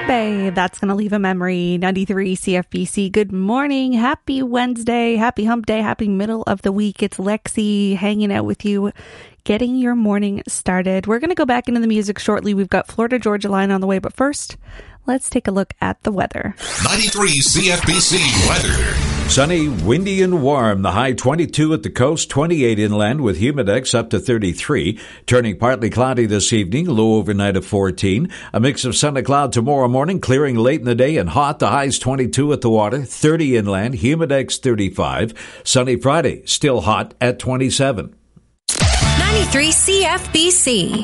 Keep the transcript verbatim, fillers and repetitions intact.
Bay, That's Gonna Leave a Memory. Ninety-three C F B C. Good morning. Happy Wednesday. Happy hump day. Happy middle of the week. It's Lexi hanging out with you, getting your morning started. We're going to go back into the music shortly. We've got Florida Georgia line on the way, but first, let's take a look at the weather. ninety-three C F B C weather. Sunny, windy, and warm. The high twenty-two at the coast, twenty-eight inland with humidex up to thirty-three. Turning partly cloudy this evening, low overnight of fourteen. A mix of sun and cloud tomorrow morning, clearing late in the day and hot. The highs twenty-two at the water, thirty inland, humidex thirty-five. Sunny Friday, still hot at twenty-seven. ninety-three C F B C.